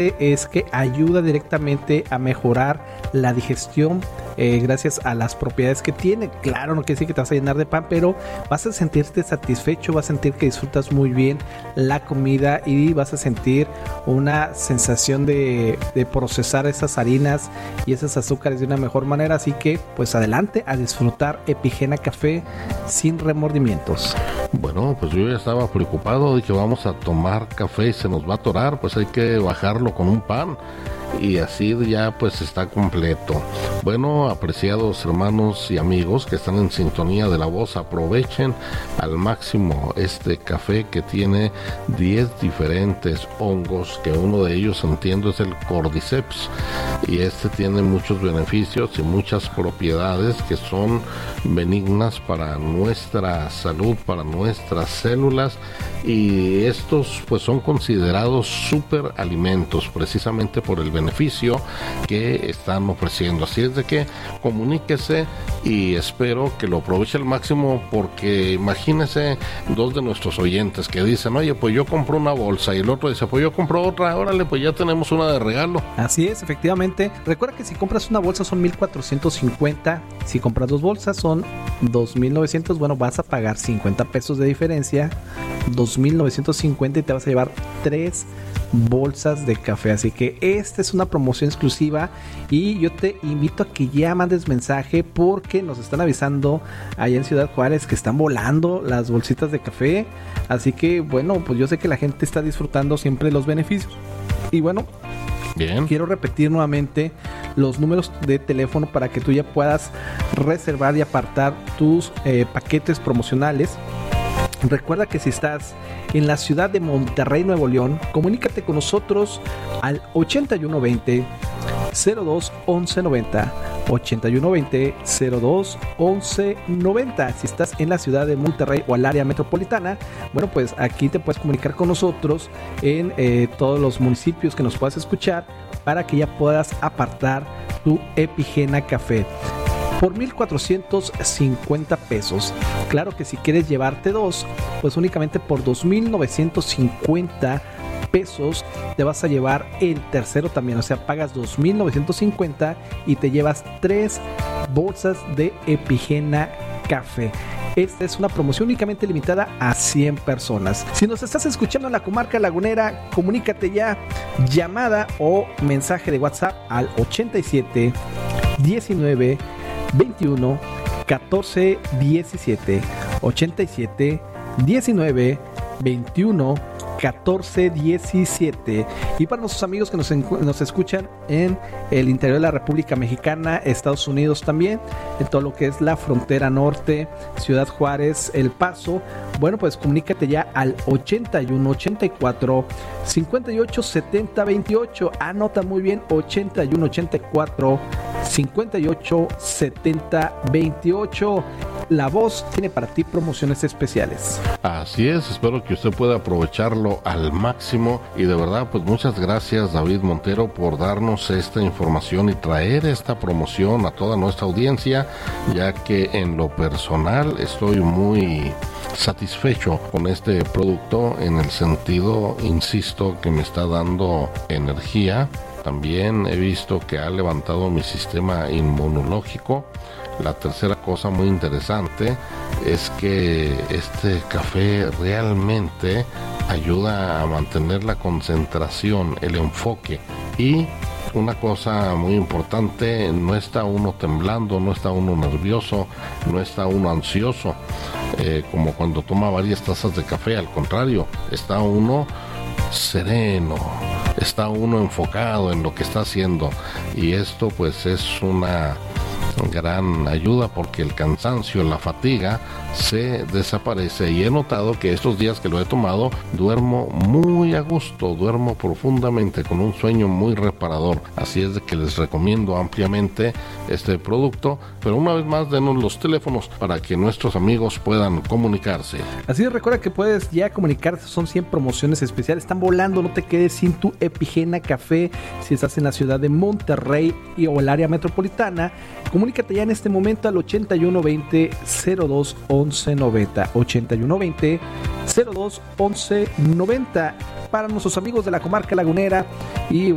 es que ayuda directamente a mejorar la digestión gracias a las propiedades que tiene. Claro, no quiere decir que te vas a llenar de pan, pero vas a sentirte satisfecho, vas a sentir que disfrutas muy bien la comida y vas a sentir una sensación de procesar esas harinas y esas azúcares de una mejor manera. Así que pues adelante a disfrutar Epigena Café sin remordimientos. Bueno, pues yo ya estaba preocupado de que vamos a tomar café y se nos va a atorar, pues hay que bajarlo con un pan y así ya pues está completo. Bueno, apreciados hermanos y amigos que están en sintonía de La Voz, aprovechen al máximo este café que tiene 10 diferentes hongos, que uno de ellos entiendo es el Cordyceps, y este tiene muchos beneficios y muchas propiedades que son benignas para nuestra salud, para nuestras células, y estos pues son considerados superalimentos precisamente por el beneficio que están ofreciendo. Así es de que comuníquese y espero que lo aproveche al máximo, porque imagínese dos de nuestros oyentes que dicen, oye, pues yo compro una bolsa, y el otro dice, pues yo compro otra, órale, pues ya tenemos una de regalo. Así es, efectivamente. Recuerda que si compras una bolsa son 1,450, si compras dos bolsas son 2,900, bueno, vas a pagar 50 pesos de diferencia, 2,950, y te vas a llevar 3 bolsas de café. Así que esta es una promoción exclusiva y yo te invito a que ya mandes mensaje, porque nos están avisando allá en Ciudad Juárez que están volando las bolsitas de café. Así que bueno, pues yo sé que la gente está disfrutando siempre los beneficios. Y bueno, bien, quiero repetir nuevamente los números de teléfono para que tú ya puedas reservar y apartar tus paquetes promocionales. Recuerda que si estás en la ciudad de Monterrey, Nuevo León, comunícate con nosotros al 8120 02 11 90, 8120 02 11 90. Si estás en la ciudad de Monterrey o al área metropolitana, bueno, pues aquí te puedes comunicar con nosotros en todos los municipios que nos puedas escuchar, para que ya puedas apartar tu Epigena Café por 1,450 pesos. Claro que si quieres llevarte dos, pues únicamente por 2,950 pesos te vas a llevar el tercero también. O sea, pagas 2,950 y te llevas 3 bolsas de Epigena Café. Esta es una promoción únicamente limitada a 100 personas. Si nos estás escuchando en la comarca lagunera, comunícate ya, llamada o mensaje de WhatsApp al 87 19 21 14 17, 87 19 21 14 17. Y para nuestros amigos que nos escuchan en el interior de la República Mexicana, Estados Unidos también, en todo lo que es la frontera norte, Ciudad Juárez, El Paso, bueno, pues comunícate ya al 81 84 58 70 28. Anota muy bien, 81 84 58 70 28. La Voz tiene para ti promociones especiales. Así es, espero que usted pueda aprovecharlo al máximo, y de verdad pues muchas gracias, David Montero, por darnos esta información y traer esta promoción a toda nuestra audiencia, ya que en lo personal estoy muy satisfecho con este producto, en el sentido, insisto, que me está dando energía. También he visto que ha levantado mi sistema inmunológico. La tercera cosa muy interesante es que este café realmente ayuda a mantener la concentración, el enfoque, y una cosa muy importante, no está uno temblando, no está uno nervioso, no está uno ansioso, como cuando toma varias tazas de café. Al contrario, está uno sereno, está uno enfocado en lo que está haciendo, y esto pues es una gran ayuda, porque el cansancio, la fatiga se desaparece, y he notado que estos días que lo he tomado duermo muy a gusto, duermo profundamente con un sueño muy reparador. Así es de que les recomiendo ampliamente este producto, pero una vez más denos los teléfonos para que nuestros amigos puedan comunicarse. Así es, recuerda que puedes ya comunicarte, son 100 promociones especiales, están volando, no te quedes sin tu Epigena Café. Si estás en la ciudad de Monterrey o el área metropolitana, comunícate ya en este momento al 8120 02 11 90, 8120 02 11 90. Para nuestros amigos de la comarca lagunera y